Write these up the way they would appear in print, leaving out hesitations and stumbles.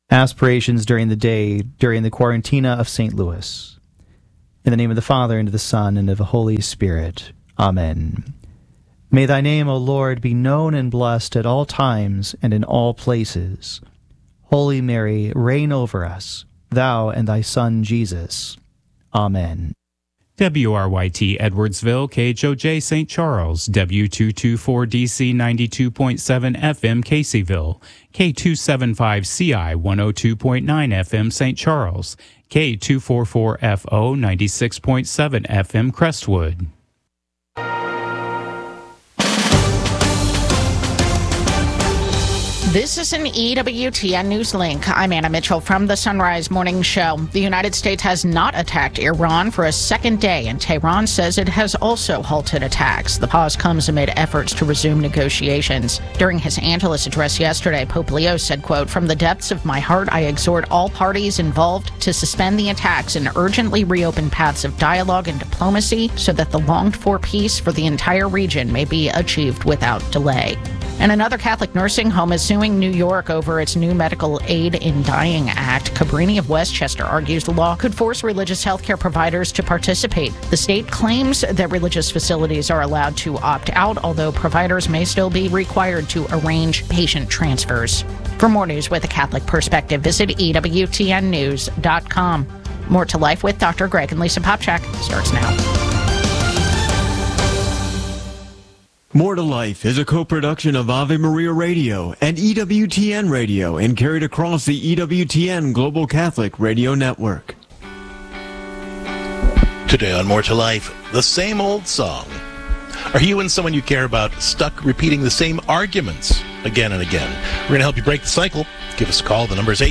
Aspirations during the day, during the Quarantina of St. Louis. In the name of the Father, and of the Son, and of the Holy Spirit. Amen. May thy name, O Lord, be known and blessed at all times and in all places. Holy Mary, reign over us, thou and thy Son Jesus. Amen. WRYT Edwardsville, KHOJ St. Charles, W224DC 92.7 FM Caseyville, K275CI 102.9 FM St. Charles, K244FO 96.7 FM Crestwood. This is an EWTN News Link. I'm Anna Mitchell from the Sunrise Morning Show. The United States has not attacked Iran for a second day, and Tehran says it has also halted attacks. The pause comes amid efforts to resume negotiations. During his Angelus address yesterday, Pope Leo said, quote, "From the depths of my heart, I exhort all parties involved to suspend the attacks and urgently reopen paths of dialogue and diplomacy so that the longed-for peace for the entire region may be achieved without delay." And another Catholic nursing home is suing New York over its new Medical Aid in Dying Act. Cabrini of Westchester argues the law could force religious healthcare providers to participate. The state claims that religious facilities are allowed to opt out, although providers may still be required to arrange patient transfers. For more news with a Catholic perspective, visit EWTNnews.com. More to Life with Dr. Greg and Lisa Popchak starts now. More to Life is a co-production of Ave Maria Radio and EWTN Radio and carried across the EWTN Global Catholic Radio Network. Today on More to Life, the same old song. Are you and someone you care about stuck repeating the same arguments again and again? We're going to help you break the cycle. Give us a call. The number is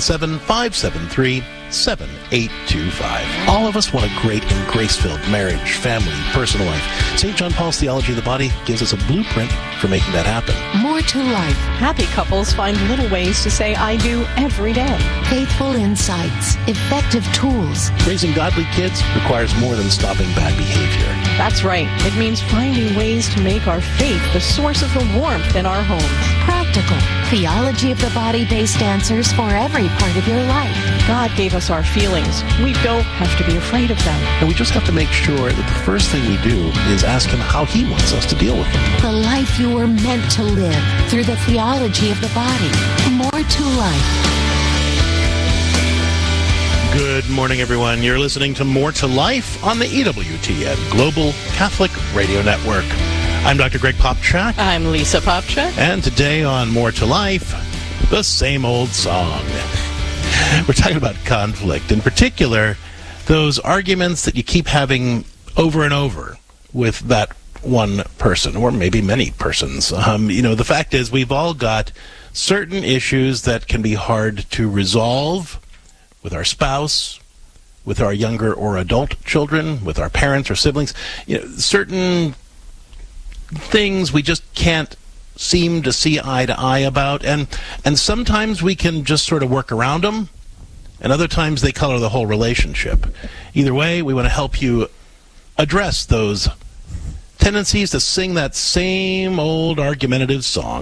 877-573-7825. All of us want a great and grace-filled marriage, family, personal life. St. John Paul's Theology of the Body gives us a blueprint for making that happen. More to Life. Happy couples find little ways to say I do every day. Faithful insights. Effective tools. Raising godly kids requires more than stopping bad behavior. That's right. It means finding ways to make our faith the source of the warmth in our homes. Practical. Theology of the Body-based answers for every part of your life. God gave us our feelings. We don't have to be afraid of them. And we just have to make sure that the first thing we do is ask Him how He wants us to deal with them. The life you were meant to live through the theology of the body. More to Life. Good morning, everyone. You're listening to More to Life on the EWTN Global Catholic Radio Network. I'm Dr. Greg Popchak. I'm Lisa Popchak. And today on More to Life, the same old song. We're talking about conflict. In particular, those arguments that you keep having over and over with that one person, or maybe many persons. The fact is we've all got certain issues that can be hard to resolve with our spouse, with our younger or adult children, with our parents or siblings. Certain things we just can't seem to see eye to eye about, and sometimes we can just sort of work around them, and other times they color the whole relationship. Either way, we want to help you address those tendencies to sing that same old argumentative song.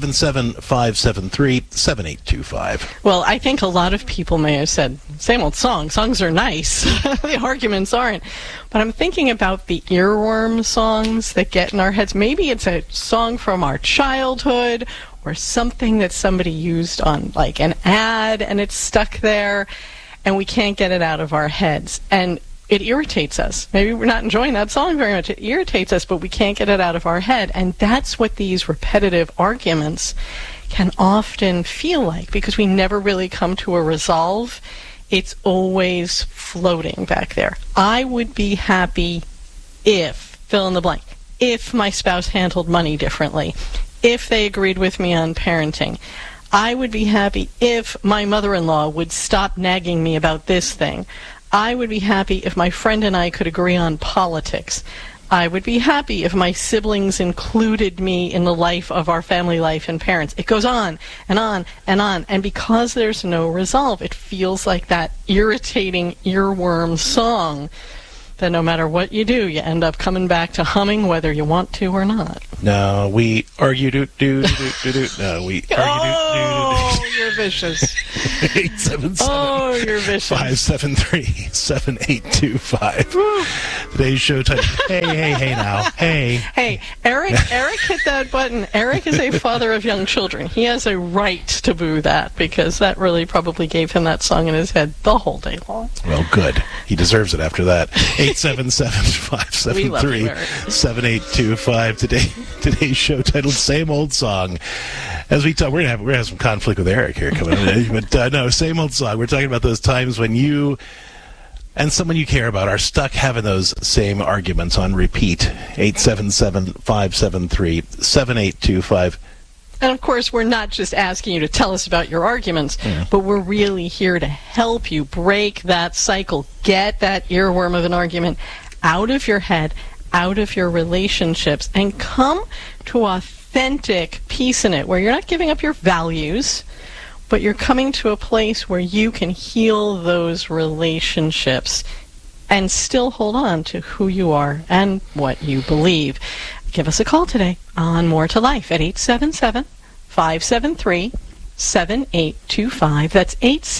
877-573-7825. Well, I think a lot of people may have said, same old song. Songs are nice. The arguments aren't. But I'm thinking about the earworm songs that get in our heads. Maybe it's a song from our childhood or something that somebody used on like an ad and it's stuck there and we can't get it out of our heads. And it irritates us. Maybe we're not enjoying that song very much. It irritates us, but we can't get it out of our head. And that's what these repetitive arguments can often feel like, because we never really come to a resolve. It's always floating back there. I would be happy if, fill in the blank, if my spouse handled money differently, if they agreed with me on parenting. I would be happy if my mother-in-law would stop nagging me about this thing. I would be happy if my friend and I could agree on politics. I would be happy if my siblings included me in the life of our family life and parents. It goes on and on and on. And because there's no resolve, it feels like that irritating earworm song that no matter what you do, you end up coming back to humming whether you want to or not. No, we argue do. No, we argue do. Oh, you're vicious. 877. Oh, you're vicious. 573-7825. Today's show title. Hey now. Hey, Eric hit that button. Eric is a father of young children. He has a right to boo that because that really probably gave him that song in his head the whole day long. Well, good. He deserves it after that. 877-573-7825. Today's show titled Same Old Song. As we talk, we're gonna have some conflict with Eric here coming up. But no, same old song. We're talking about those times when you and someone you care about are stuck having those same arguments on repeat. 877-573-7825. And of course, we're not just asking you to tell us about your arguments, but we're really here to help you break that cycle, get that earworm of an argument out of your head, out of your relationships, and come to authentic peace in it, where you're not giving up your values, but you're coming to a place where you can heal those relationships and still hold on to who you are and what you believe. Give us a call today on More to Life at 877-573-7825. That's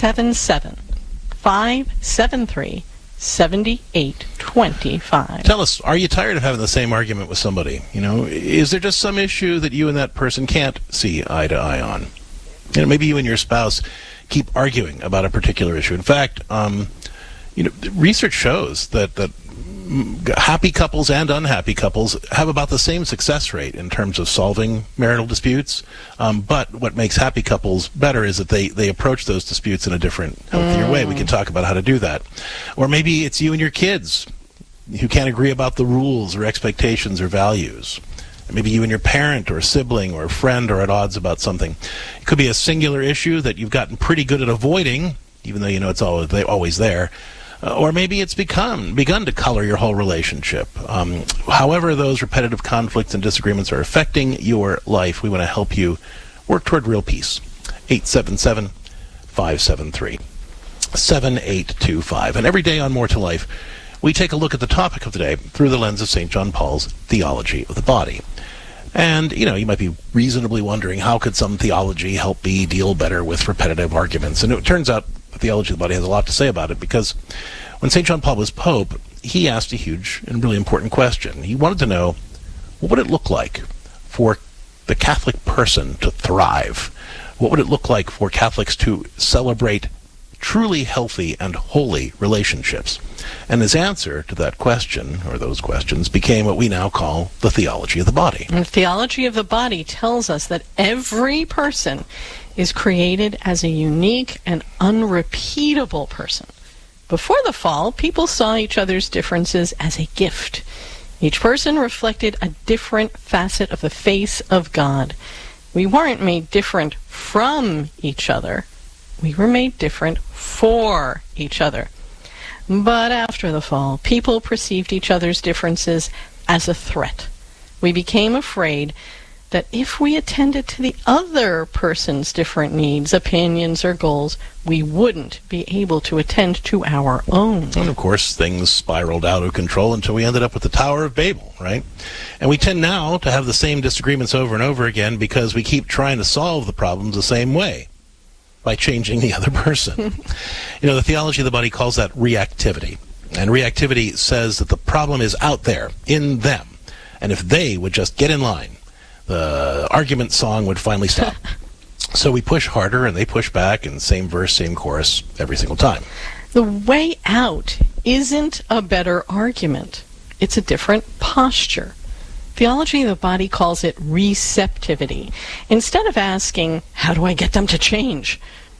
877-573-7825. Tell us, are you tired of having the same argument with somebody? Is there just some issue that you and that person can't see eye to eye on? Maybe you and your spouse keep arguing about a particular issue. In fact, research shows that happy couples and unhappy couples have about the same success rate in terms of solving marital disputes. But what makes happy couples better is that they approach those disputes in a different, healthier way. We can talk about how to do that. Or maybe it's you and your kids who can't agree about the rules or expectations or values. Maybe you and your parent or a sibling or a friend are at odds about something. It could be a singular issue that you've gotten pretty good at avoiding, even though you know it's always there. Or maybe it's begun to color your whole relationship. However those repetitive conflicts and disagreements are affecting your life, we want to help you work toward real peace. 877-573-7825. And every day on More to Life, we take a look at the topic of the day through the lens of St. John Paul's theology of the body. And, you might be reasonably wondering, how could some theology help me deal better with repetitive arguments? And it turns out the theology of the body has a lot to say about it, because when St. John Paul was Pope, he asked a huge and really important question. He wanted to know, what would it look like for the Catholic person to thrive? What would it look like for Catholics to celebrate truly healthy and holy relationships? And his answer to that question, or those questions, became what we now call the theology of the body. And the theology of the body tells us that every person is created as a unique and unrepeatable person. Before the fall, people saw each other's differences as a gift. Each person reflected a different facet of the face of God. We weren't made different from each other. We were made different for each other. But after the fall, people perceived each other's differences as a threat. We became afraid that if we attended to the other person's different needs, opinions, or goals, we wouldn't be able to attend to our own. And of course, things spiraled out of control until we ended up with the Tower of Babel, right? And we tend now to have the same disagreements over and over again because we keep trying to solve the problems the same way, by changing the other person. The theology of the body calls that reactivity. And reactivity says that the problem is out there, in them. And if they would just get in line, the argument song would finally stop. So we push harder and they push back, and same verse, same chorus every single time. The way out isn't a better argument. It's a different posture. Theology of the body calls it receptivity. Instead of asking, how do I get them to change?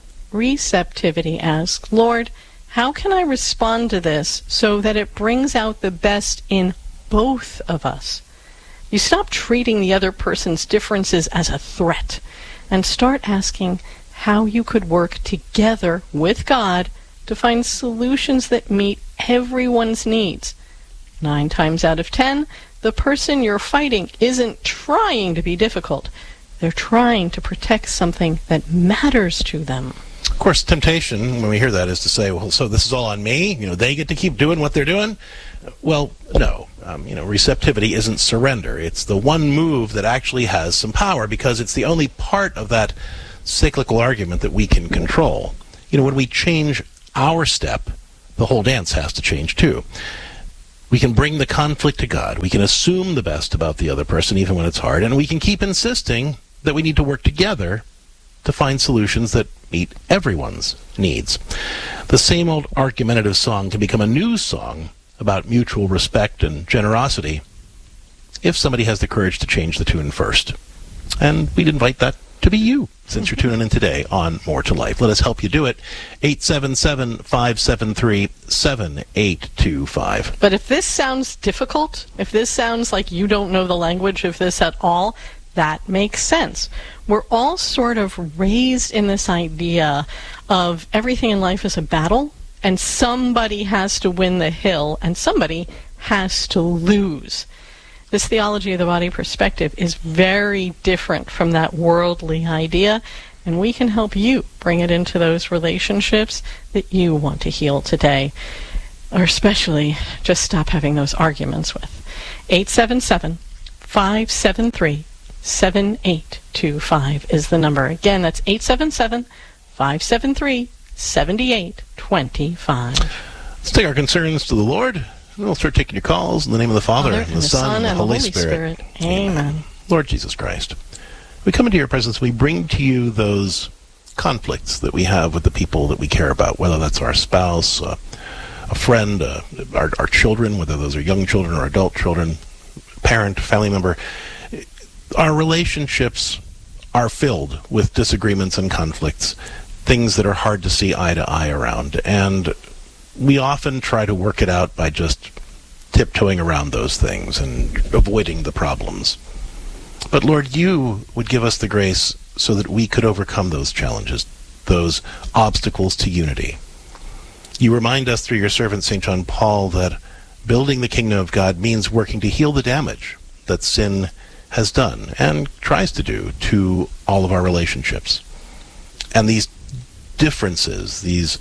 Receptivity asks, Lord, how can I respond to this so that it brings out the best in both of us? You stop treating the other person's differences as a threat and start asking how you could work together with God to find solutions that meet everyone's needs. 9 times out of 10, the person you're fighting isn't trying to be difficult. They're trying to protect something that matters to them. Of course, temptation, when we hear that, is to say, well, so this is all on me? They get to keep doing what they're doing? Well, no. Receptivity isn't surrender. It's the one move that actually has some power, because it's the only part of that cyclical argument that we can control. You know, when we change our step, the whole dance has to change too. We can bring the conflict to God. We can assume the best about the other person even when it's hard, and we can keep insisting that we need to work together to find solutions that meet everyone's needs. The same old argumentative song can become a new song about mutual respect and generosity if somebody has the courage to change the tune first. And we'd invite that to be you, since you're tuning in today on More to Life. Let us help you do it. 877-573-7825. But if this sounds difficult, if this sounds like you don't know the language of this at all, that makes sense. We're all sort of raised in this idea of everything in life is a battle, and somebody has to win the hill, and somebody has to lose. This theology of the body perspective is very different from that worldly idea, and we can help you bring it into those relationships that you want to heal today, or especially just stop having those arguments with. 877-573-7825 is the number. Again, that's 877-573-7825. Let's take our concerns to the Lord. We'll start taking your calls in the name of the Father, and the Son, and the Holy Spirit. Amen. Lord Jesus Christ, we come into your presence. We bring to you those conflicts that we have with the people that we care about, whether that's our spouse, a friend, our children, whether those are young children or adult children, parent, family member. Our relationships are filled with disagreements and conflicts, things that are hard to see eye to eye around. And we often try to work it out by just tiptoeing around those things and avoiding the problems. But Lord, you would give us the grace so that we could overcome those challenges, those obstacles to unity. You remind us through your servant St. John Paul that building the kingdom of God means working to heal the damage that sin has done and tries to do to all of our relationships. And these differences, these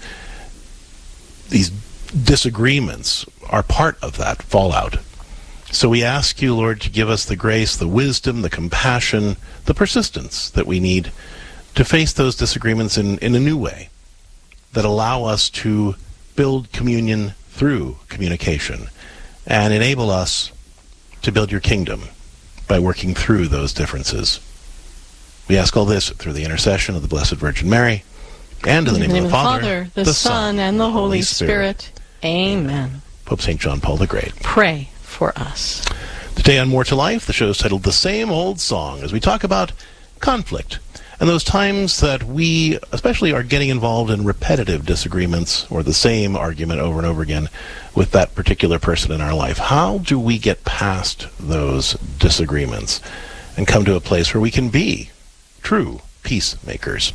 disagreements are part of that fallout. So we ask you, Lord, to give us the grace, the wisdom, the compassion, the persistence that we need to face those disagreements in a new way that allow us to build communion through communication and enable us to build your kingdom by working through those differences. We ask all this through the intercession of the Blessed Virgin Mary, and in the name of the Father, the Son, and the Holy Spirit. Amen. Pope St. John Paul the Great. Pray for us. Today on More to Life, the show is titled The Same Old Song, as we talk about conflict and those times that we especially are getting involved in repetitive disagreements or the same argument over and over again with that particular person in our life. How do we get past those disagreements and come to a place where we can be true peacemakers?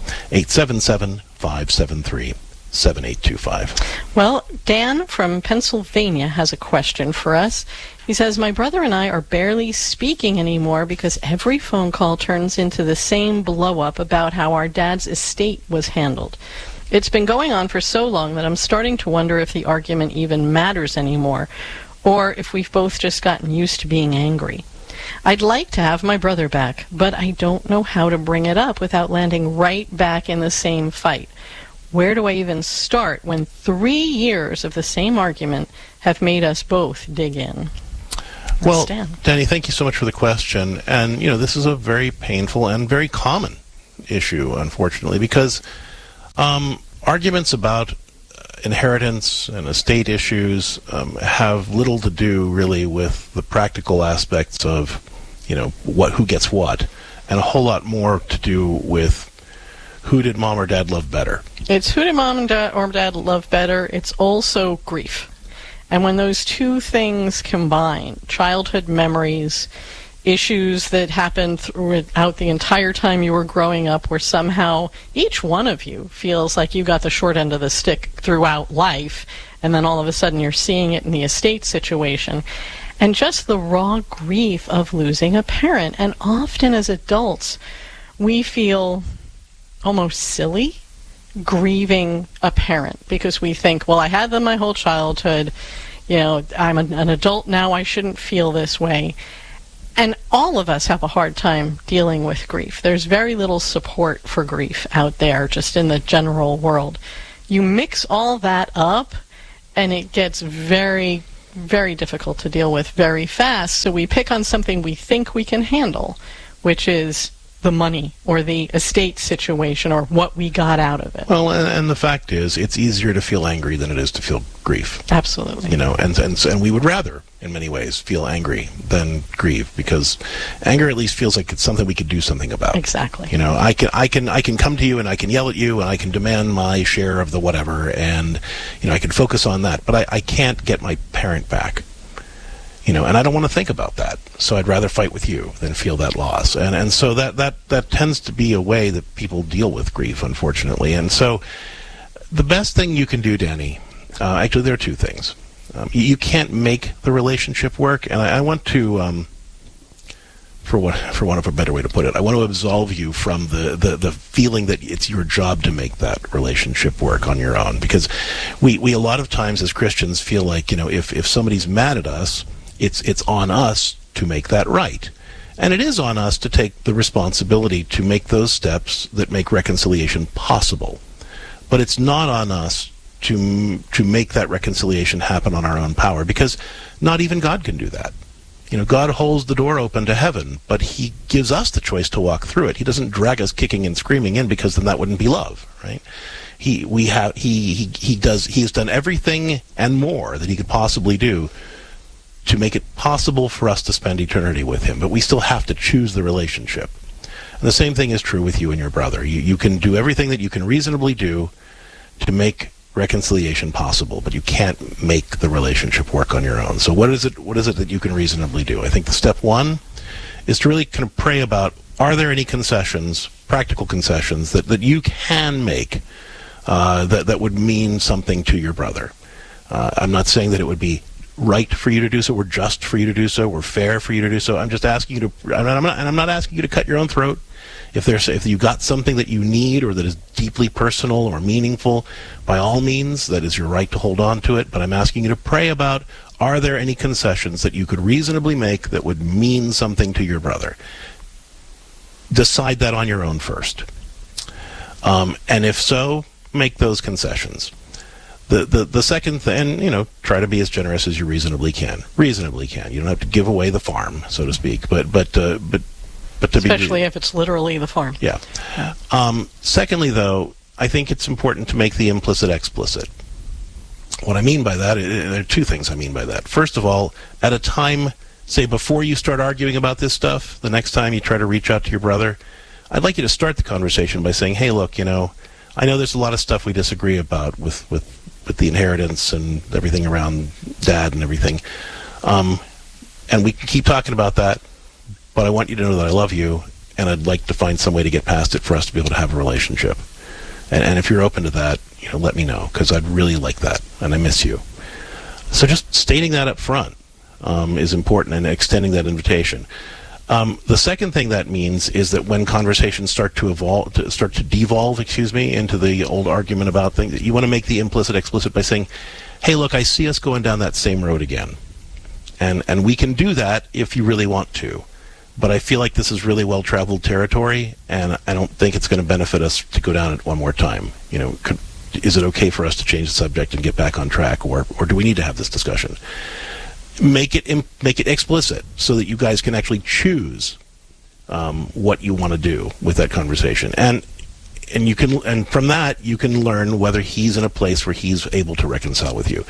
877-573-7825. Well, Dan from Pennsylvania has a question for us. He says, my brother and I are barely speaking anymore because every phone call turns into the same blow-up about how our dad's estate was handled. It's been going on for so long that I'm starting to wonder if the argument even matters anymore, or if we've both just gotten used to being angry. I'd like to have my brother back, but I don't know how to bring it up without landing right back in the same fight. Where do I even start when 3 years of the same argument have made us both dig in? Well, Danny, thank you so much for the question. And, you know, this is a very painful and very common issue, unfortunately, because arguments about inheritance and estate issues have little to do, really, with the practical aspects of, you know, who gets what, and a whole lot more to do with who did mom or dad love better. It's who did mom and dad love better. It's also grief. And when those two things combine, childhood memories, issues that happened throughout the entire time you were growing up, where somehow each one of you feels like you got the short end of the stick throughout life, and then all of a sudden you're seeing it in the estate situation, and just the raw grief of losing a parent. And often as adults, we feel almost silly grieving a parent because we think, well, I had them my whole childhood, you know, I'm an adult now, I shouldn't feel this way. And all of us have a hard time dealing with grief. There's very little support for grief out there, just in the general world. You mix all that up, and it gets very, very difficult to deal with very fast. So we pick on something we think we can handle, which is the money or the estate situation or what we got out of it. Well, and the fact is, it's easier to feel angry than it is to feel grief. Absolutely. You know, and we would rather, in many ways, feel angry than grieve, because anger at least feels like it's something we could do something about. Exactly. You know, I can come to you and I can yell at you and I can demand my share of the whatever, and you know, I can focus on that, but I can't get my parent back. You know, and I don't want to think about that. So I'd rather fight with you than feel that loss. And so that tends to be a way that people deal with grief, unfortunately. And so the best thing you can do, Danny, actually there are two things. You can't make the relationship work, and I want to, for want of a better way to put it, I want to absolve you from the feeling that it's your job to make that relationship work on your own. Because we a lot of times as Christians feel like, you know, if somebody's mad at us, it's on us to make that right. And it is on us to take the responsibility to make those steps that make reconciliation possible. But it's not on us to make that reconciliation happen on our own power, because not even God can do that. You know, God holds the door open to heaven, but he gives us the choice to walk through it. He doesn't drag us kicking and screaming in, because then that wouldn't be love, right? He has done everything and more that he could possibly do to make it possible for us to spend eternity with him, but we still have to choose the relationship. And the same thing is true with you and your brother. You can do everything that you can reasonably do to make reconciliation possible, but you can't make the relationship work on your own. So what is it that you can reasonably do? I think the step one is to really kind of pray about, are there any concessions, practical concessions, that you can make that would mean something to your brother? I'm not saying that it would be right for you to do so, or just for you to do so, or fair for you to do so. I'm just asking you to, I'm not asking you to cut your own throat. If you got something that you need, or that is deeply personal or meaningful, by all means, that is your right to hold on to it. But I'm asking you to pray about, are there any concessions that you could reasonably make that would mean something to your brother? Decide that on your own first. And if so, make those concessions. The second thing, you know, try to be as generous as you reasonably can. Reasonably can. You don't have to give away the farm, so to speak, but to especially if it's literally the farm. Yeah. Secondly, though, I think it's important to make the implicit explicit. What I mean by that, there are two things I mean by that. First of all, at a time, say before you start arguing about this stuff, the next time you try to reach out to your brother, I'd like you to start the conversation by saying, hey, look, you know, I know there's a lot of stuff we disagree about with the inheritance and everything around Dad and everything. And we can keep talking about that, but I want you to know that I love you, and I'd like to find some way to get past it for us to be able to have a relationship. And if you're open to that, you know, let me know, because I'd really like that, and I miss you. So just stating that up front is important, and extending that invitation. The second thing that means is that when conversations start to devolve, into the old argument about things, you want to make the implicit explicit by saying, hey, look, I see us going down that same road again. And we can do that if you really want to. But I feel like this is really well-traveled territory, and I don't think it's going to benefit us to go down it one more time. You know, is it okay for us to change the subject and get back on track, or do we need to have this discussion? Make it explicit so that you guys can actually choose what you want to do with that conversation, and from that you can learn whether he's in a place where he's able to reconcile with you.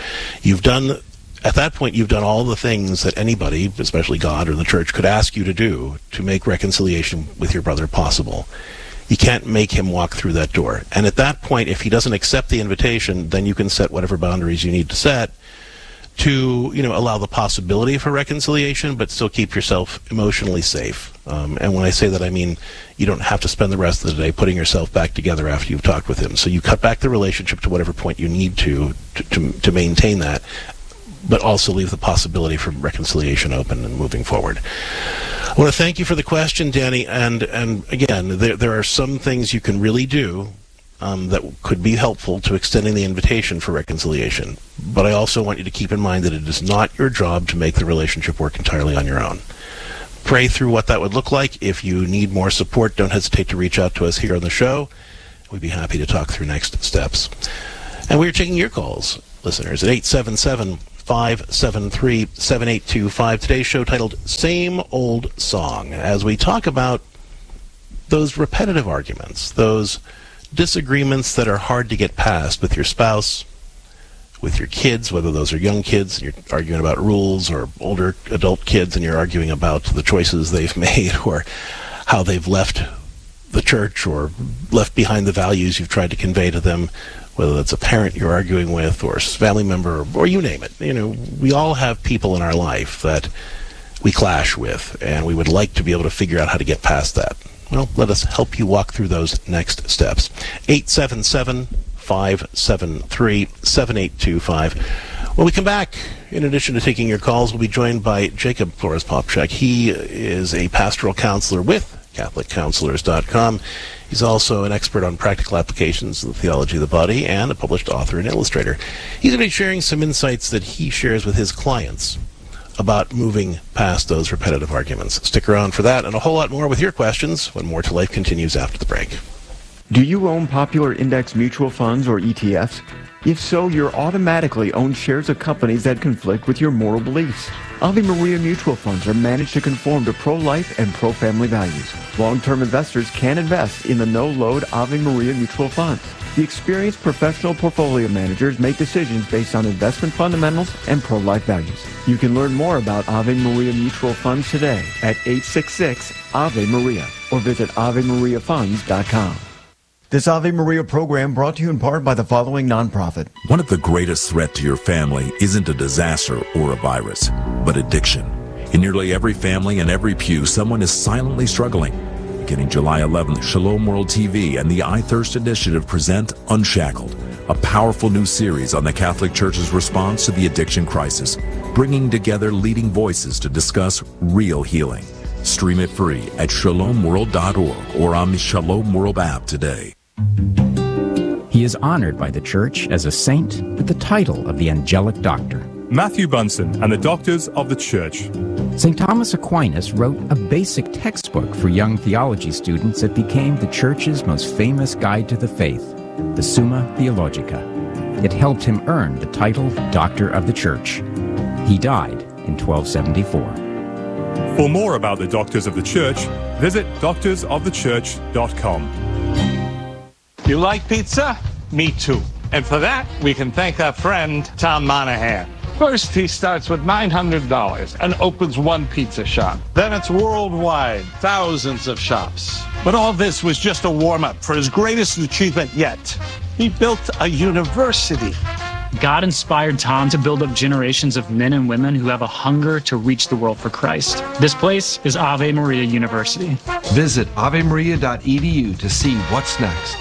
At that point, you've done all the things that anybody, especially God or the church, could ask you to do to make reconciliation with your brother possible. You can't make him walk through that door. And at that point, if he doesn't accept the invitation, then you can set whatever boundaries you need to set to, you know, allow the possibility for reconciliation, but still keep yourself emotionally safe. And when I say that, I mean you don't have to spend the rest of the day putting yourself back together after you've talked with him. So you cut back the relationship to whatever point you need to maintain that, but also leave the possibility for reconciliation open and moving forward. I want to thank you for the question, Danny. And again, there are some things you can really do that could be helpful to extending the invitation for reconciliation. But I also want you to keep in mind that it is not your job to make the relationship work entirely on your own. pray through what that would look like. If you need more support, don't hesitate to reach out to us here on the show. We'd be happy to talk through next steps. And we're taking your calls, listeners, at 877-573-7825. Today's show titled Same Old Song, as we talk about those repetitive arguments, those disagreements that are hard to get past with your spouse, with your kids, whether those are young kids and you're arguing about rules, or older adult kids and you're arguing about the choices they've made, or how they've left the church or left behind the values you've tried to convey to them, whether that's a parent you're arguing with or a family member, or you name it. You know, we all have people in our life that we clash with, and we would like to be able to figure out how to get past that. Well, let us help you walk through those next steps. 877-573-7825. When we come back, in addition to taking your calls, we'll be joined by Jacob Flores-Popcak. He is a pastoral counselor with CatholicCounselors.com. He's also an expert on practical applications of the theology of the body and a published author and illustrator. He's going to be sharing some insights that he shares with his clients about moving past those repetitive arguments. Stick around for that and a whole lot more with your questions when More to Life continues after the break. Do you own popular index mutual funds or ETFs? If so, you're automatically own shares of companies that conflict with your moral beliefs. Ave Maria mutual funds are managed to conform to pro-life and pro-family values. Long-term investors can invest in the no-load Ave Maria mutual funds. The experienced professional portfolio managers make decisions based on investment fundamentals and pro-life values. You can learn more about Ave Maria mutual funds today at 866-AVE-MARIA or visit AveMariaFunds.com. This Ave Maria program brought to you in part by the following nonprofit. One of the greatest threats to your family isn't a disaster or a virus, but addiction. In nearly every family and every pew, someone is silently struggling. Beginning July 11th, Shalom World TV and the I Thirst Initiative present Unshackled, a powerful new series on the Catholic Church's response to the addiction crisis, bringing together leading voices to discuss real healing. Stream it free at shalomworld.org or on the Shalom World app today. He is honored by the Church as a saint with the title of the Angelic Doctor. Matthew Bunson and the Doctors of the Church. St. Thomas Aquinas wrote a basic textbook for young theology students that became the Church's most famous guide to the faith, the Summa Theologica. It helped him earn the title Doctor of the Church. He died in 1274. For more about the Doctors of the Church, visit doctorsofthechurch.com. You like pizza? Me too. And for that, we can thank our friend Tom Monahan. First, he starts with $900 and opens one pizza shop. Then it's worldwide, thousands of shops. But all this was just a warm-up for his greatest achievement yet. He built a university. God inspired Tom to build up generations of men and women who have a hunger to reach the world for Christ. This place is Ave Maria University. Visit avemaria.edu to see what's next.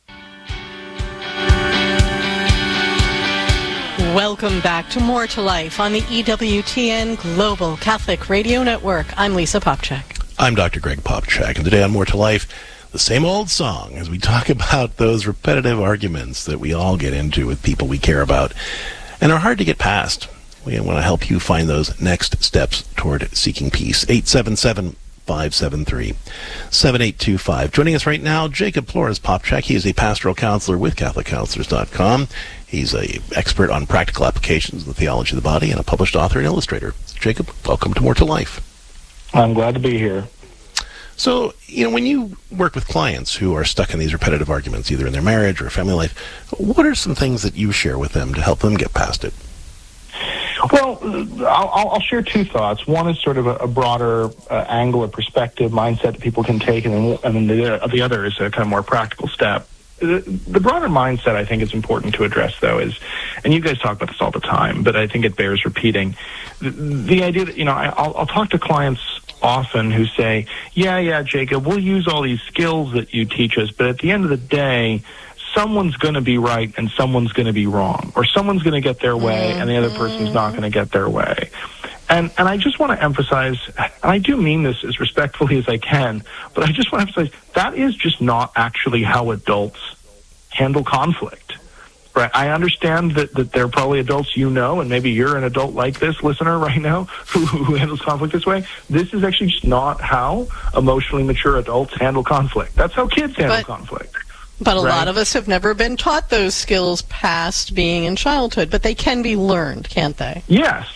Welcome back to More to Life on the EWTN Global Catholic Radio Network. I'm Lisa Popcak. I'm Dr. Greg Popcak, and today on More to Life, the same old song as we talk about those repetitive arguments that we all get into with people we care about and are hard to get past. We want to help you find those next steps toward seeking peace. 877-573-7825. Joining us right now, Jacob Flores-Popcak. He is a pastoral counselor with CatholicCounselors.com. He's an expert on practical applications of the theology of the body and a published author and illustrator. Jacob, welcome to More to Life. I'm glad to be here. So, when you work with clients who are stuck in these repetitive arguments, either in their marriage or family life, what are some things that you share with them to help them get past it? Well, I'll share two thoughts. One is sort of a broader angle or perspective, mindset that people can take, and then the other is a kind of more practical step. The broader mindset I think is important to address, though, is, and you guys talk about this all the time, but I think it bears repeating, the idea that, I'll talk to clients often who say, yeah, Jacob, we'll use all these skills that you teach us, but at the end of the day, someone's going to be right and someone's going to be wrong, or someone's going to get their way and the other person's not going to get their way. And I just want to emphasize, and I do mean this as respectfully as I can, but I just want to emphasize that is just not actually how adults handle conflict. Right. I understand that there are probably adults and maybe you're an adult like this listener right now who handles conflict this way. This is actually just not how emotionally mature adults handle conflict. That's how kids handle conflict. But a lot of us have never been taught those skills past being in childhood, but they can be learned, can't they? Yes.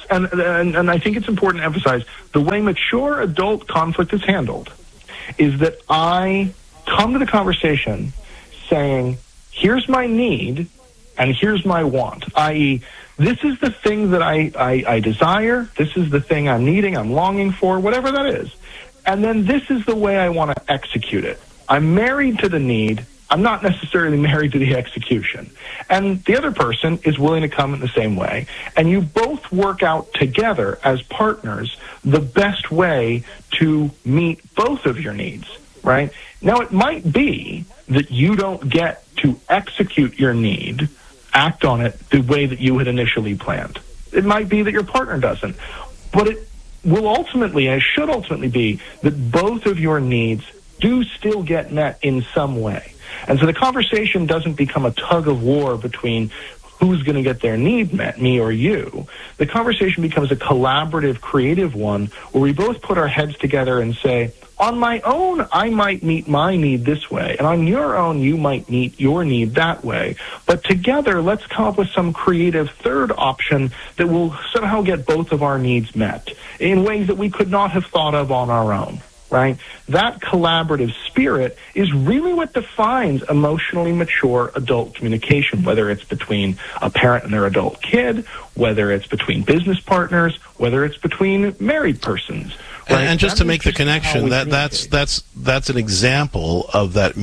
And I think it's important to emphasize the way mature adult conflict is handled is that I come to the conversation saying, here's my need and here's my want, i.e., this is the thing that I desire, this is the thing I'm needing, I'm longing for, whatever that is. And then this is the way I want to execute it. I'm married to the need, I'm not necessarily married to the execution. And the other person is willing to come in the same way. And you both work out together as partners the best way to meet both of your needs, right? Now, it might be that you don't get to execute your need, act on it the way that you had initially planned. It might be that your partner doesn't. But it will ultimately, and it should ultimately be, that both of your needs do still get met in some way. And so the conversation doesn't become a tug of war between who's going to get their need met, me or you. The conversation becomes a collaborative, creative one where we both put our heads together and say, on my own, I might meet my need this way, and on your own, you might meet your need that way. But together, let's come up with some creative third option that will somehow get both of our needs met in ways that we could not have thought of on our own. Right? That collaborative spirit is really what defines emotionally mature adult communication, whether it's between a parent and their adult kid, whether it's between business partners, whether it's between married persons. Right? And just to make the connection, that's an example of that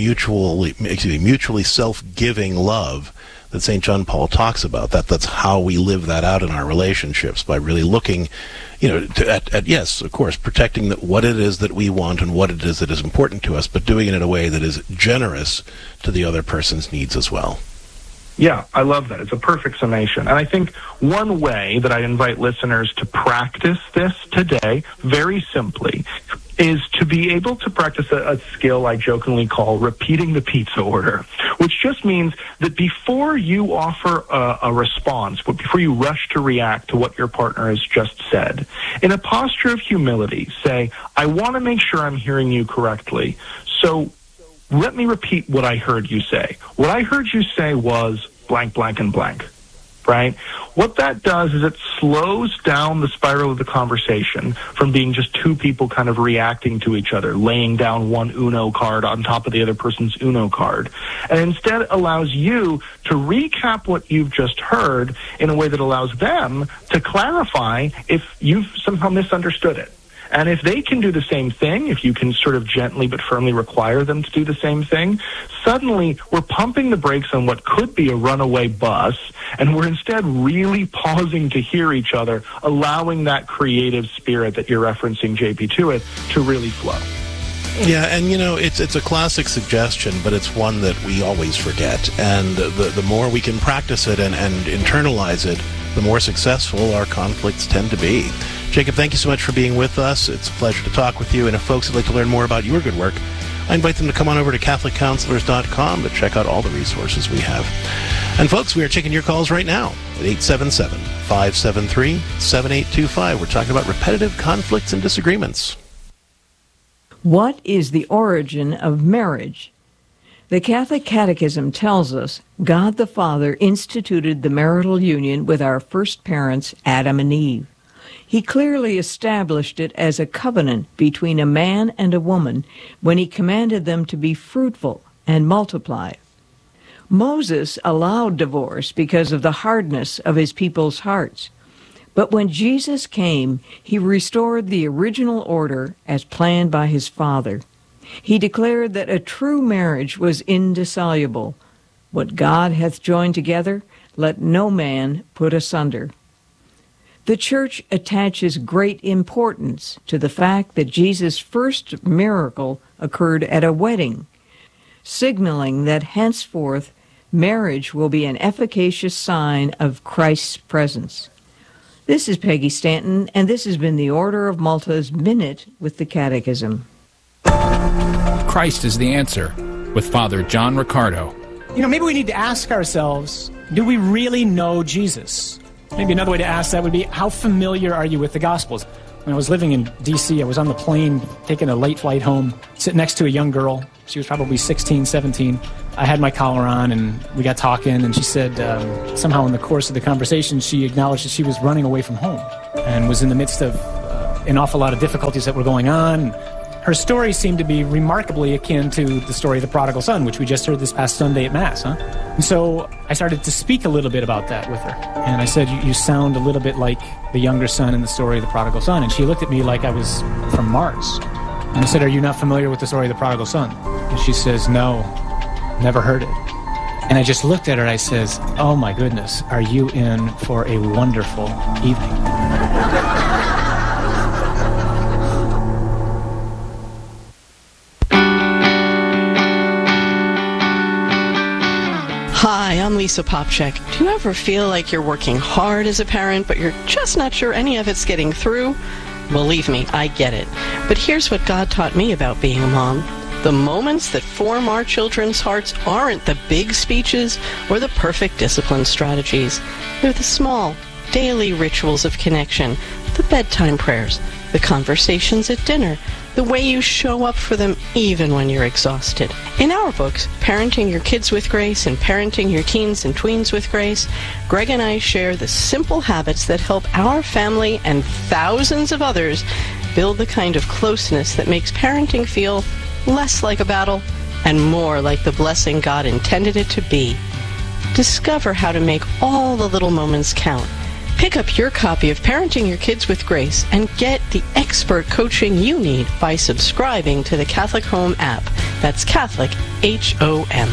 mutually self-giving love that St. John Paul talks about. That's how we live that out in our relationships, by really looking, at yes, of course, protecting what it is that we want and what it is that is important to us, but doing it in a way that is generous to the other person's needs as well. Yeah, I love that. It's a perfect summation. And I think one way that I invite listeners to practice this today, very simply, is to be able to practice a skill I jokingly call repeating the pizza order, which just means that before you offer a response, but before you rush to react to what your partner has just said, in a posture of humility, say, I want to make sure I'm hearing you correctly, so let me repeat what I heard you say. What I heard you say was blank, blank, and blank, right? What that does is it slows down the spiral of the conversation from being just two people kind of reacting to each other, laying down one Uno card on top of the other person's Uno card, and instead allows you to recap what you've just heard in a way that allows them to clarify if you've somehow misunderstood it. And if they can do the same thing, if you can sort of gently but firmly require them to do the same thing, suddenly we're pumping the brakes on what could be a runaway bus, and we're instead really pausing to hear each other, allowing that creative spirit that you're referencing, JP, to it, to really flow. Yeah, and it's a classic suggestion, but it's one that we always forget. And the more we can practice it and internalize it, the more successful our conflicts tend to be. Jacob, thank you so much for being with us. It's a pleasure to talk with you. And if folks would like to learn more about your good work, I invite them to come on over to CatholicCounselors.com to check out all the resources we have. And folks, we are taking your calls right now at 877-573-7825. We're talking about repetitive conflicts and disagreements. What is the origin of marriage? The Catholic Catechism tells us God the Father instituted the marital union with our first parents, Adam and Eve. He clearly established it as a covenant between a man and a woman when he commanded them to be fruitful and multiply. Moses allowed divorce because of the hardness of his people's hearts. But when Jesus came, he restored the original order as planned by his Father. He declared that a true marriage was indissoluble. What God hath joined together, let no man put asunder. The Church attaches great importance to the fact that Jesus' first miracle occurred at a wedding, signaling that henceforth marriage will be an efficacious sign of Christ's presence. This is Peggy Stanton, and this has been the Order of Malta's Minute with the Catechism. Christ is the Answer with Father John Riccardo. maybe we need to ask ourselves, do we really know Jesus? Maybe another way to ask that would be, how familiar are you with the Gospels? When I was living in D.C., I was on the plane taking a late flight home, sitting next to a young girl. She was probably 16, 17. I had my collar on, and we got talking, and she said somehow in the course of the conversation, she acknowledged that she was running away from home and was in the midst of an awful lot of difficulties that were going on. Her story seemed to be remarkably akin to the story of the prodigal son, which we just heard this past Sunday at Mass. And so I started to speak a little bit about that with her. And I said, you sound a little bit like the younger son in the story of the prodigal son. And she looked at me like I was from Mars. And I said, are you not familiar with the story of the prodigal son? And she says, no, never heard it. And I just looked at her and I says, oh my goodness, are you in for a wonderful evening? Hi, I'm Lisa Popchak. Do you ever feel like you're working hard as a parent, but you're just not sure any of it's getting through? Believe me, I get it. But here's what God taught me about being a mom. The moments that form our children's hearts aren't the big speeches or the perfect discipline strategies. They're the small, daily rituals of connection, the bedtime prayers, the conversations at dinner, the way you show up for them even when you're exhausted. In our books, Parenting Your Kids with Grace and Parenting Your Teens and Tweens with Grace, Greg and I share the simple habits that help our family and thousands of others build the kind of closeness that makes parenting feel less like a battle and more like the blessing God intended it to be. Discover how to make all the little moments count. Pick up your copy of Parenting Your Kids with Grace and get the expert coaching you need by subscribing to the Catholic Home app. That's Catholic, H-O-M.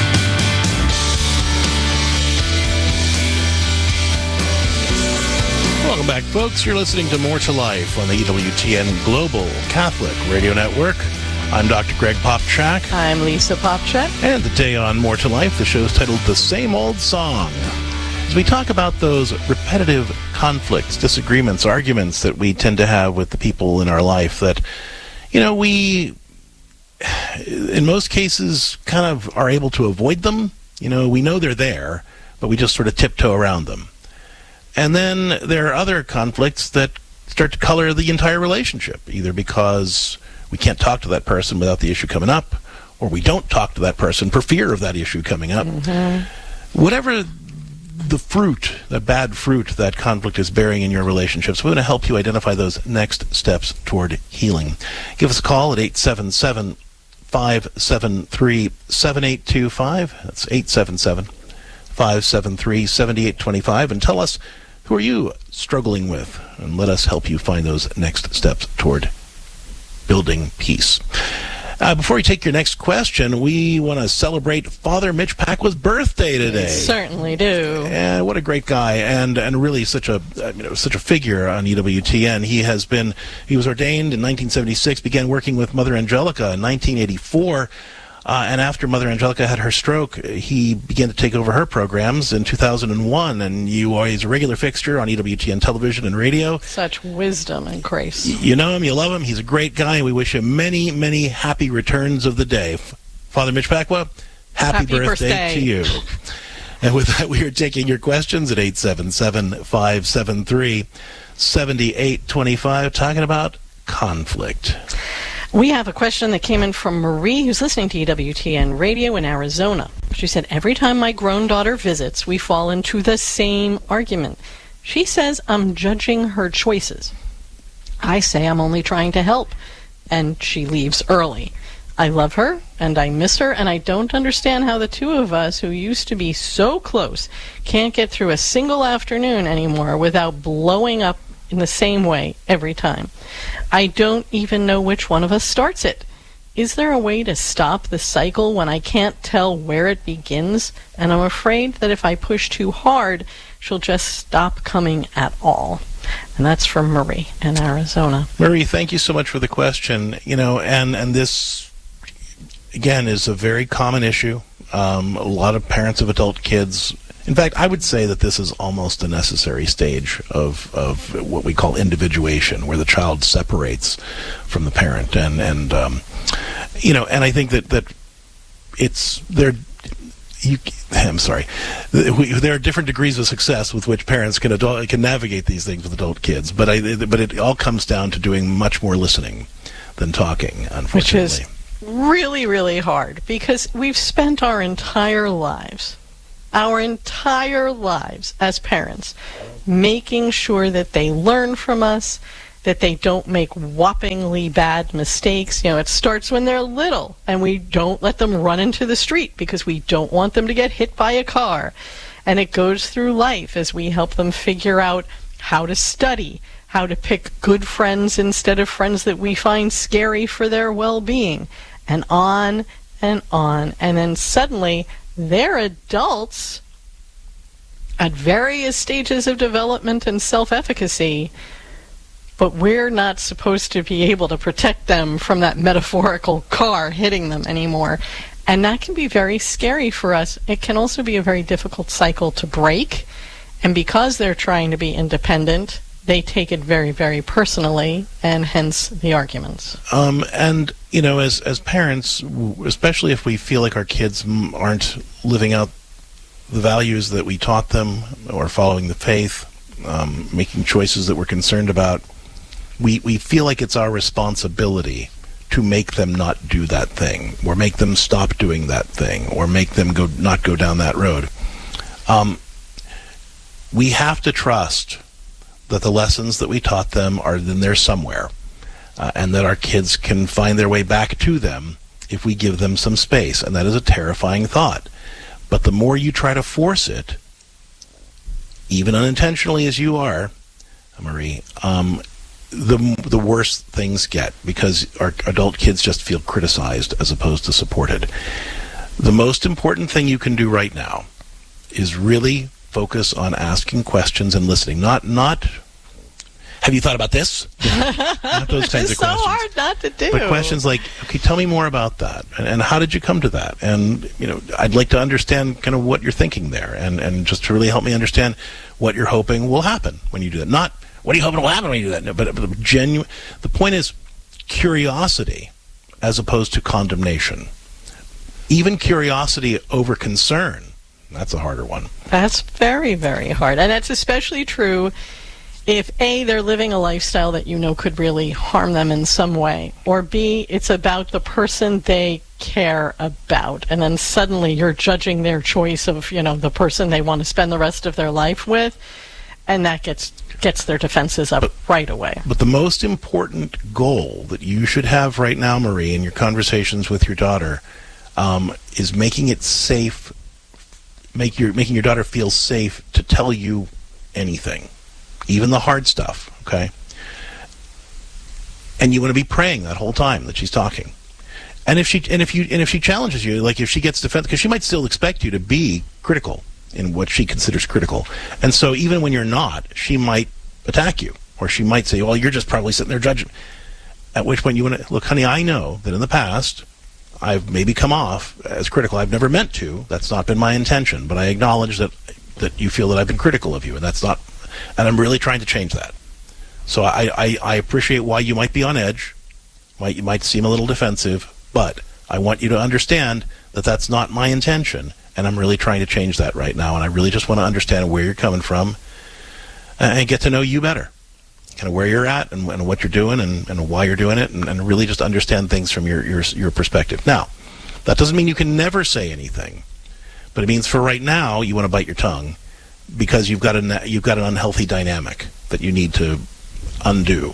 Welcome back, folks. You're listening to More to Life on the EWTN Global Catholic Radio Network. I'm Dr. Greg Popchak. I'm Lisa Popchak. And today on More to Life, the show is titled The Same Old Song. As we talk about those repetitive conflicts, disagreements, arguments that we tend to have with the people in our life that, we, in most cases, kind of are able to avoid them. We know they're there, but we just sort of tiptoe around them. And then there are other conflicts that start to color the entire relationship, either because we can't talk to that person without the issue coming up, or we don't talk to that person for fear of that issue coming up. Mm-hmm. Whatever the fruit, the bad fruit that conflict is bearing in your relationships, we want to help you identify those next steps toward healing. Give us a call at 877-573-7825. That's 877-573-7825. And tell us, who are you struggling with? And let us help you find those next steps toward building peace. Before we take your next question, we want to celebrate Father Mitch Pacwa's birthday today. We certainly do. And what a great guy, and really such a figure on EWTN. He was ordained in 1976, began working with Mother Angelica in 1984. And after Mother Angelica had her stroke, he began to take over her programs in 2001, and he's a regular fixture on EWTN television and radio. Such wisdom and grace. You know him, you love him, he's a great guy, and we wish him many, many happy returns of the day. Father Mitch Pacwa, happy birthday to you. And with that, we are taking your questions at 877-573-7825, talking about conflict. We have a question that came in from Marie, who's listening to EWTN Radio in Arizona. She said, every time my grown daughter visits, we fall into the same argument. She says I'm judging her choices. I say I'm only trying to help, and she leaves early. I love her, and I miss her, and I don't understand how the two of us, who used to be so close, can't get through a single afternoon anymore without blowing up in the same way every time. I don't even know which one of us starts it. Is there a way to stop the cycle when I can't tell where it begins? And I'm afraid that if I push too hard, she'll just stop coming at all. And that's from Marie in Arizona. Marie, thank you so much for the question. And this, again, is a very common issue. A lot of parents of adult kids. In fact, I would say that this is almost a necessary stage of what we call individuation, where the child separates from the parent, and I think that it's there. I'm sorry. There are different degrees of success with which parents can navigate these things with adult kids, but it all comes down to doing much more listening than talking, unfortunately. Which is really, really hard, because we've spent our entire lives as parents making sure that they learn from us, that they don't make whoppingly bad mistakes. It starts when they're little, and we don't let them run into the street because we don't want them to get hit by a car. And it goes through life as we help them figure out how to study, how to pick good friends instead of friends that we find scary for their well-being, and on and on. And then suddenly they're adults at various stages of development and self-efficacy, but we're not supposed to be able to protect them from that metaphorical car hitting them anymore. And that can be very scary for us. It can also be a very difficult cycle to break. And because they're trying to be independent, they take it very, very personally, and hence the arguments. And, as parents, especially if we feel like our kids aren't living out the values that we taught them or following the faith, making choices that we're concerned about, we feel like it's our responsibility to make them not do that thing, or make them stop doing that thing, or make them not go down that road. We have to trust that the lessons that we taught them are in there somewhere, and that our kids can find their way back to them if we give them some space. And that is a terrifying thought. But the more you try to force it, even unintentionally as you are, Marie, the worse things get, because our adult kids just feel criticized as opposed to supported. The most important thing you can do right now is really focus on asking questions and listening. Not have you thought about this? Not those kinds of questions. It's so hard not to do. But questions like, okay, tell me more about that, and how did you come to that? And I'd like to understand kind of what you're thinking there, and just to really help me understand what you're hoping will happen when you do that. Not what are you hoping will happen when you do that? No, but the point is curiosity as opposed to condemnation. Even curiosity over concern, that's a harder one. That's very, very hard. And that's especially true if A, they're living a lifestyle that could really harm them in some way, or B, it's about the person they care about, and then suddenly you're judging their choice of, the person they want to spend the rest of their life with, and that gets their defenses up right away. But the most important goal that you should have right now, Marie, in your conversations with your daughter, is making it safe, making your daughter feel safe to tell you anything, even the hard stuff, okay? And you want to be praying that whole time that she's talking. And if she challenges you, like if she gets defensive, because she might still expect you to be critical in what she considers critical. And so even when you're not, she might attack you, or she might say, well, you're just probably sitting there judging. At which point you want to, look, honey, I know that in the past I've maybe come off as critical. I've never meant to. That's not been my intention. But I acknowledge that you feel that I've been critical of you, and that's not, and I'm really trying to change that. So I appreciate why you might be on edge, you might seem a little defensive, but I want you to understand that that's not my intention, and I'm really trying to change that right now, and I really just want to understand where you're coming from and get to know you better, kind of where you're at and what you're doing and why you're doing it, and really just understand things from your perspective. Now, that doesn't mean you can never say anything, but it means for right now you want to bite your tongue because you've got an unhealthy dynamic that you need to undo.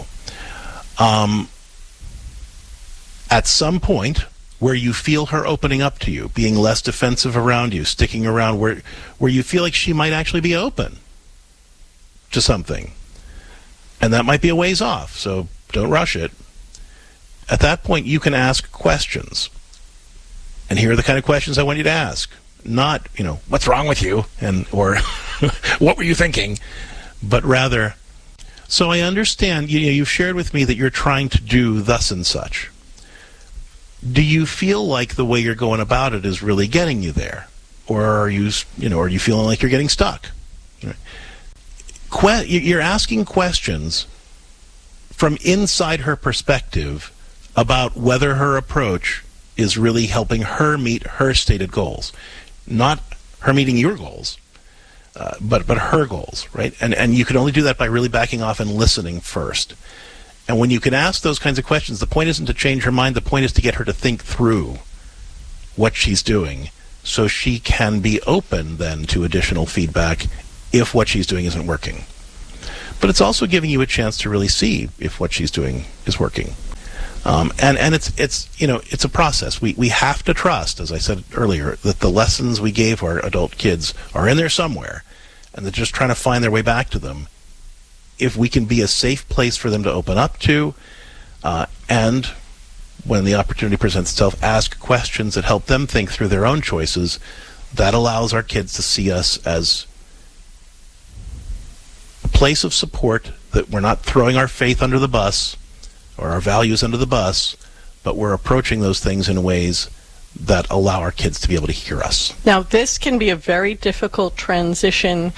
At some point where you feel her opening up to you, being less defensive around you, sticking around where you feel like she might actually be open to something, and that might be a ways off, so don't rush it. At that point, you can ask questions. And here are the kind of questions I want you to ask. Not, what's wrong with you? Or what were you thinking? But rather, so I understand, you've shared with me that you're trying to do thus and such. Do you feel like the way you're going about it is really getting you there? Or are you feeling like you're getting stuck? You're asking questions from inside her perspective about whether her approach is really helping her meet her stated goals. Not her meeting your goals, but her goals, right? And you can only do that by really backing off and listening first. And when you can ask those kinds of questions, the point isn't to change her mind. The point is to get her to think through what she's doing so she can be open then to additional feedback if what she's doing isn't working. But it's also giving you a chance to really see if what she's doing is working. And it's a process. We have to trust, as I said earlier, that the lessons we gave our adult kids are in there somewhere, and they're just trying to find their way back to them. If we can be a safe place for them to open up to, and when the opportunity presents itself, ask questions that help them think through their own choices, that allows our kids to see us as a place of support, that we're not throwing our faith under the bus or our values under the bus, but we're approaching those things in ways that allow our kids to be able to hear us. Now, this can be a very difficult transition,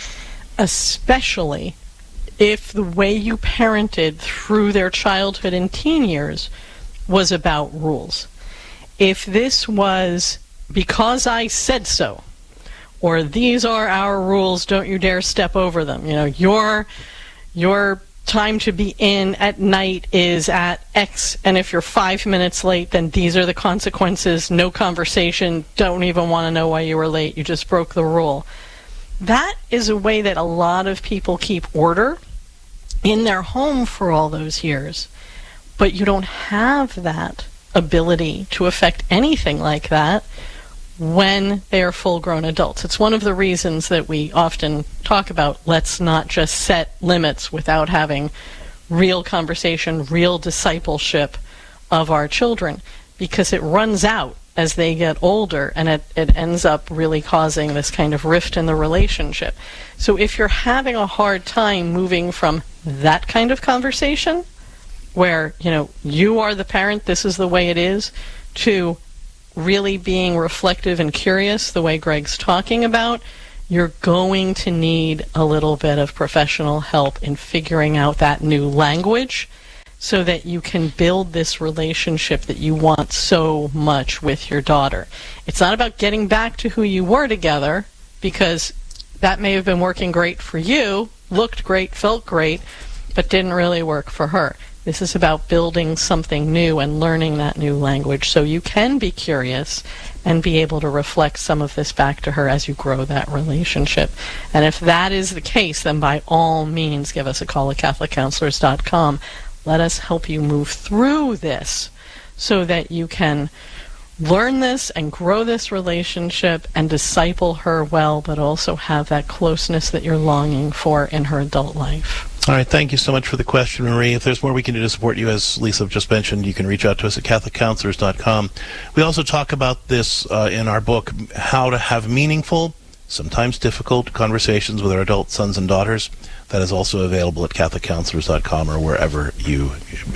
especially if the way you parented through their childhood and teen years was about rules. If this was because I said so, or these are our rules, don't you dare step over them. You know, your time to be in at night is at X, and if you're 5 minutes late, then these are the consequences. No conversation, don't even want to know why you were late, you just broke the rule. That is a way that a lot of people keep order in their home for all those years. But you don't have that ability to affect anything like that when they are full-grown adults. It's one of the reasons that we often talk about, let's not just set limits without having real conversation, real discipleship of our children, because it runs out as they get older, and it ends up really causing this kind of rift in the relationship. So if you're having a hard time moving from that kind of conversation, where, you are the parent, this is the way it is, to really being reflective and curious, the way Greg's talking about, you're going to need a little bit of professional help in figuring out that new language so that you can build this relationship that you want so much with your daughter. It's not about getting back to who you were together, because that may have been working great for you, looked great, felt great, but didn't really work for her. This is about building something new and learning that new language so you can be curious and be able to reflect some of this back to her as you grow that relationship. And if that is the case, then by all means give us a call at CatholicCounselors.com. Let us help you move through this so that you can learn this and grow this relationship and disciple her well, but also have that closeness that you're longing for in her adult life. All right, thank you so much for the question, Marie. If there's more we can do to support you, as Lisa just mentioned, you can reach out to us at CatholicCounselors.com. We also talk about this in our book, How to Have Meaningful, Sometimes Difficult Conversations with Our Adult Sons and Daughters. That is also available at CatholicCounselors.com or wherever you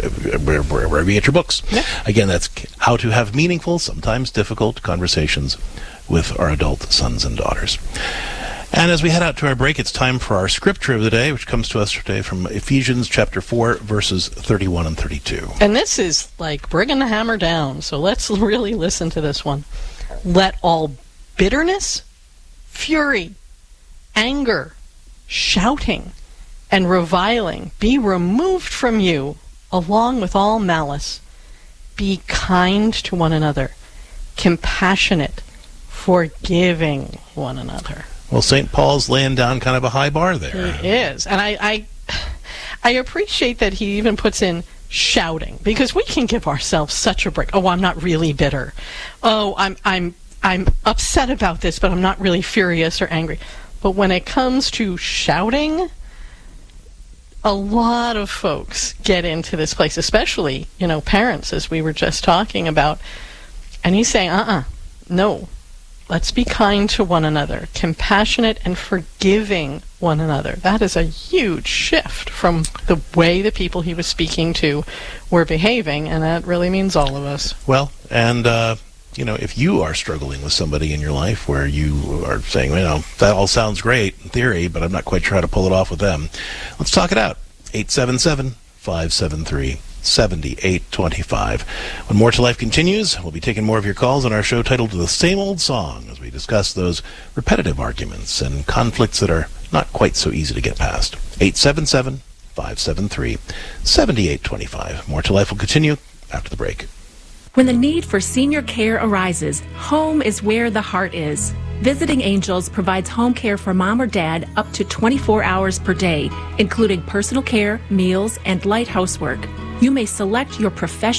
get your books. Yeah. Again, that's How to Have Meaningful, Sometimes Difficult Conversations with Our Adult Sons and Daughters. And as we head out to our break, it's time for our scripture of the day, which comes to us today from Ephesians chapter 4, verses 31 and 32. And this is like bringing the hammer down, so let's really listen to this one. Let all bitterness, fury, anger, shouting, and reviling be removed from you, along with all malice. Be kind to one another, compassionate, forgiving one another. Well, St. Paul's laying down kind of a high bar there. He is. And I appreciate that he even puts in shouting, because we can give ourselves such a break. Oh, I'm not really bitter. Oh, I'm upset about this, but I'm not really furious or angry. But when it comes to shouting, a lot of folks get into this place, especially, parents, as we were just talking about. And he's saying, no. Let's be kind to one another, compassionate and forgiving one another. That is a huge shift from the way the people he was speaking to were behaving, and that really means all of us. Well, and, if you are struggling with somebody in your life where you are saying, that all sounds great in theory, but I'm not quite sure how to pull it off with them, let's talk it out. 877-573 7825. When More to Life continues, we'll be taking more of your calls on our show titled The Same Old Song as we discuss those repetitive arguments and conflicts that are not quite so easy to get past. 877-573-7825. More to Life will continue after the break. When the need for senior care arises, home is where the heart is. Visiting Angels provides home care for mom or dad up to 24 hours per day, including personal care, meals, and light housework. You may select your professional